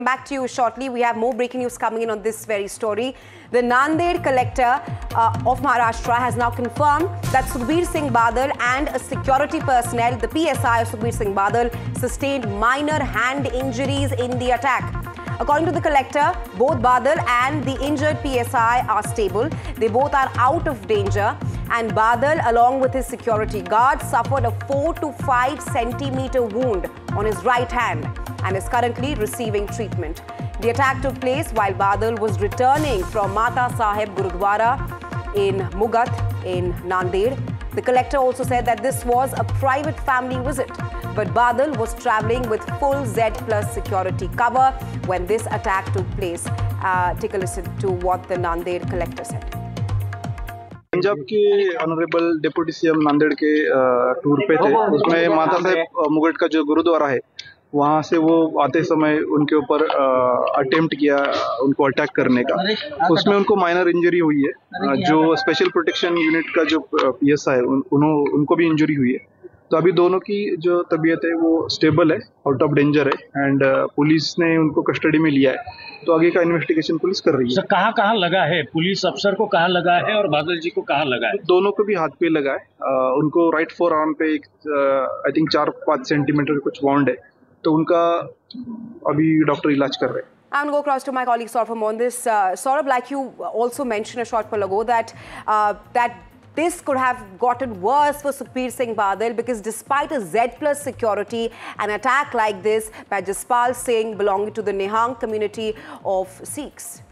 Back to you shortly. We have more breaking news coming in on this very story. The Nanded collector of Maharashtra has now confirmed that Sukhbir Singh Badal and a security personnel, the PSI of Sukhbir Singh Badal, sustained minor hand injuries in the attack. According to the collector, both Badal and the injured PSI are stable. They both are out of danger. And Badal, along with his security guard, suffered a 4 to 5 centimeter wound on his right hand and is currently receiving treatment. The attack took place while Badal was returning from Mata Sahib Gurudwara in Mugat in Nanded. The collector also said that this was a private family visit, but Badal was travelling with full Z plus security cover when this attack took place. Take a listen to what the Nanded collector said. Punjab के honourable deputy CM Nanded के tour पे थे। उसमें माता साहब मुगट का जो गुरुद्वारा है वहाँ से वो आते समय उनके ऊपर अटेम्प्ट किया उनको अटैक करने का। उसमें उनको माइनर इंजरी हुई है। जो स्पेशल प्रोटेक्शन यूनिट का जो पीएसआई है उनको भी इंजरी हुई है। तो अभी दोनों की जो तबीयत है वो स्टेबल है, आउट ऑफ डेंजर है एंड पुलिस ने उनको कस्टडी में लिया है। तो आगे का इन्वेस्टिगेशन पुलिस कर रही है। कहाँ लगा है? पुलिस अफसर को कहाँ लगा है और बादल जी को कहाँ लगा है? दोनों को भी हाथ पे लगा है। उनको राइट फोर आर्म पे आई थिंक 4-5 सेंटीमीटर कुछ वाउंड है। तो उनका अभी डॉक्टर इलाज कर रहे हैं। I'm going to go across to my colleague Saurabh on this. Saurabh, like you also mentioned a short while ago, that this could have gotten worse for Sukhbir Singh Badal because despite a Z plus security, an attack like this by Jaspal Singh belonging to the Nihang community of Sikhs.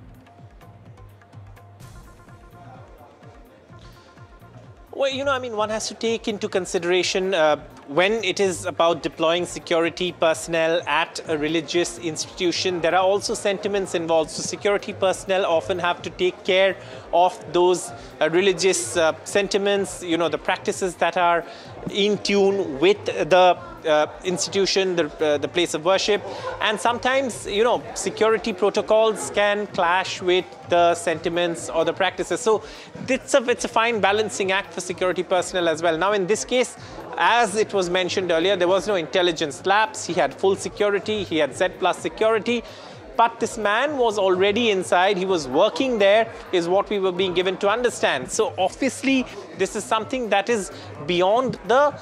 Well, one has to take into consideration when it is about deploying security personnel at a religious institution, there are also sentiments involved. So security personnel often have to take care of those religious sentiments, the practices that are in tune with the institution, the place of worship. And sometimes, security protocols can clash with the sentiments or the practices. So it's a fine balancing act for security personnel as well. Now, in this case, as it was mentioned earlier, there was no intelligence lapse. He had full security. He had Z plus security. But this man was already inside. He was working there, is what we were being given to understand. So obviously, this is something that is beyond the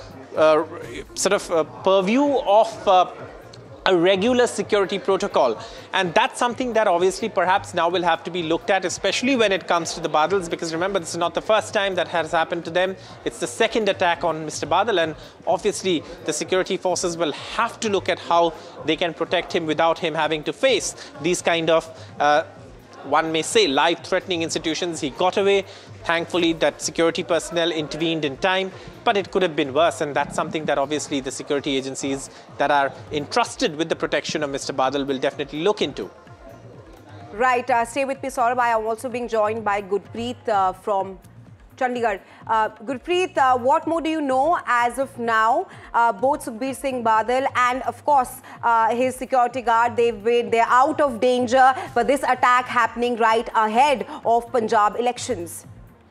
purview of a regular security protocol. And that's something that obviously perhaps now will have to be looked at, especially when it comes to the Badals, because remember, this is not the first time that has happened to them. It's the second attack on Mr. Badal, and obviously the security forces will have to look at how they can protect him without him having to face these kind of one may say life-threatening institutions. He got away. Thankfully, that security personnel intervened in time, but it could have been worse, and that's something that obviously the security agencies that are entrusted with the protection of Mr. Badal will definitely look into. Right. Stay with me, Saurabh. I am also being joined by Gurpreet from Chandigarh. Gurpreet, what more do you know as of now? Both Sukhbir Singh Badal and, of course, his security guard, they're out of danger, but this attack happening right ahead of Punjab elections.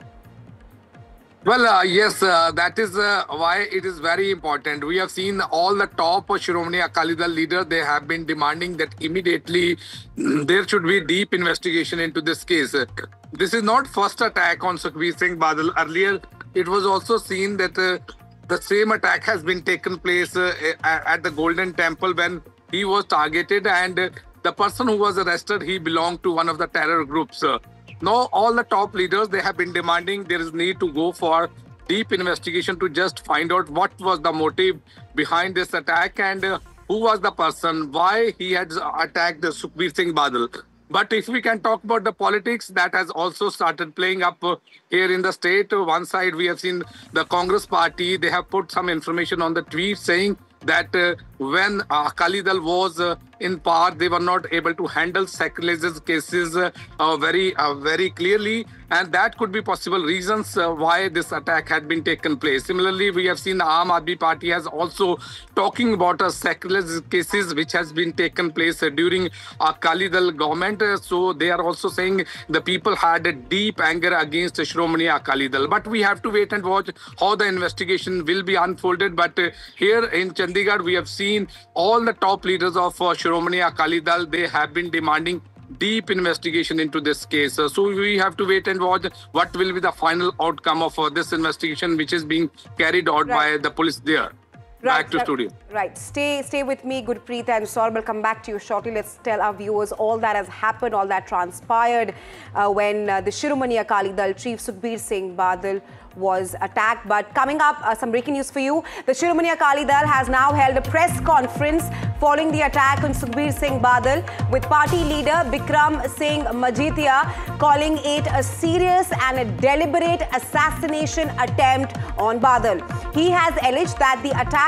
Well, yes, that is why it is very important. We have seen all the top Shiromani Akali Dal leaders, they have been demanding that immediately there should be deep investigation into this case. This is not first attack on Sukhbir Singh Badal. Earlier, it was also seen that the same attack has been taken place at the Golden Temple when he was targeted, and the person who was arrested, he belonged to one of the terror groups. Now, all the top leaders, they have been demanding there is need to go for deep investigation to just find out what was the motive behind this attack and who was the person, why he had attacked Sukhbir Singh Badal. But if we can talk about the politics, that has also started playing up here in the state. One side, we have seen the Congress party, they have put some information on the tweet saying that when Akali Dal was in power, they were not able to handle sacrilegious cases very clearly. And that could be possible reasons why this attack had been taken place. Similarly, we have seen the Aam Aadmi Party has also talking about sacrilegious cases which has been taken place during Akali Dal government. So they are also saying the people had a deep anger against Shiromani Akali Dal. But we have to wait and watch how the investigation will be unfolded. But here in Chandigarh, we have seen seen all the top leaders of Shiromani Akali Dal, they have been demanding deep investigation into this case. So we have to wait and watch what will be the final outcome of this investigation, which is being carried out by the police there. Back to studio. Right. Stay with me, Gurpreet and Saurabh. We'll come back to you shortly. Let's tell our viewers all that has happened, all that transpired when the Shiromani Akali Dal chief Sukhbir Singh Badal was attacked. But coming up, some breaking news for you. The Shiromani Akali Dal has now held a press conference following the attack on Sukhbir Singh Badal, with party leader Bikram Singh Majithia calling it a serious and a deliberate assassination attempt on Badal. He has alleged that the attack